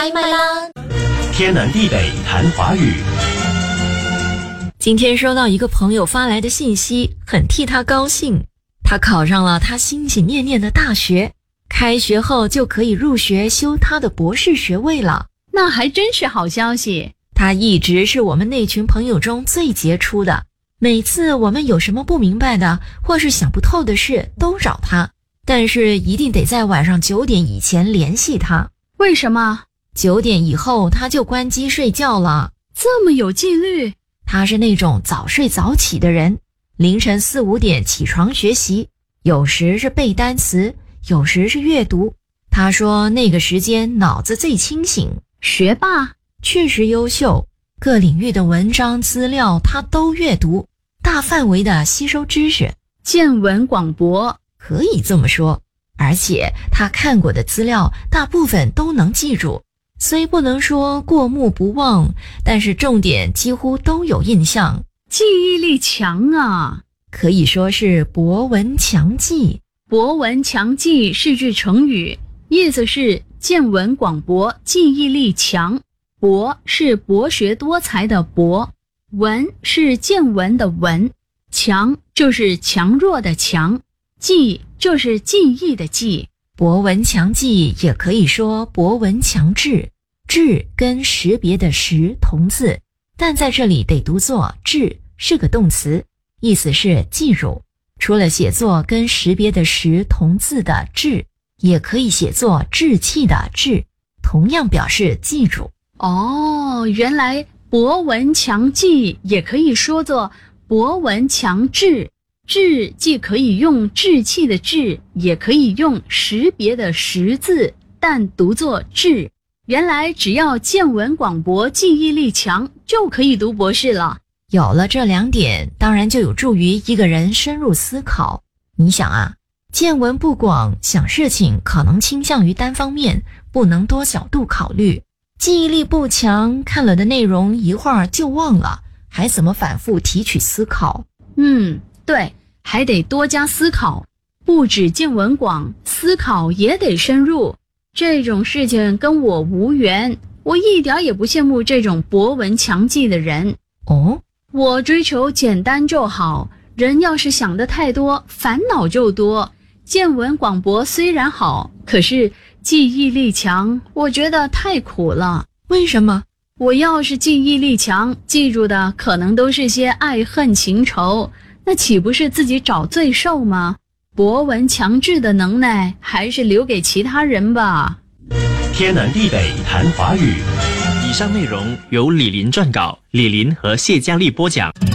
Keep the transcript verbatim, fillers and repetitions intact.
麦麦啦！ 天南地北谈华语。 今天收到一个朋友发来的信息，很替他高兴。他考上了他心心念念的大学，开学后就可以入学修他的博士学位了。 那还真是好消息。 他一直是我们那群朋友中最杰出的，每次我们有什么不明白的或是想不透的事都找他，但是一定得在晚上九点以前联系他。 为什么？ 九点以后他就关机睡觉了。 这么有纪律。 他是那种早睡早起的人，凌晨四五点起床学习，有时是背单词，有时是阅读。他说那个时间脑子最清醒。 学霸。 确实优秀，各领域的文章资料他都阅读，大范围的吸收知识， 见闻广博， 可以这么说。而且他看过的资料大部分都能记住，虽不能说过目不忘，但是重点几乎都有印象， 记忆力强啊， 可以说是博闻强记。 博闻强记是句成语，意思是见闻广博，记忆力强。博是博学多才的博，闻是见闻的闻，强就是强弱的强，记就是记忆的记。 博闻强记也可以说博闻强志，志跟识别的识同字，但在这里得读作志，是个动词，意思是记住。除了写作跟识别的识同字的志，也可以写作志气的志，同样表示记住。 哦，原来博闻强记也可以说作博闻强志。志既可以用志气的志，也可以用识别的识字，但读作志。原来只要见闻广博，记忆力强，就可以读博士了。 有了这两点，当然就有助于一个人深入思考。你想啊，见闻不广，想事情可能倾向于单方面，不能多角度考虑。记忆力不强，看了的内容一会儿就忘了，还怎么反复提取思考？ 嗯，对，还得多加思考，不止见闻广，思考也得深入。这种事情跟我无缘，我一点也不羡慕这种博闻强记的人。 哦， 我追求简单就好，人要是想得太多，烦恼就多。见闻广博虽然好，可是记忆力强，我觉得太苦了。 为什么？ 我要是记忆力强，记住的可能都是些爱恨情仇，那岂不是自己找罪受吗？博闻强志的能耐还是留给其他人吧。 天南地北谈华语。 以上内容由李林撰稿，李林和谢佳丽播讲。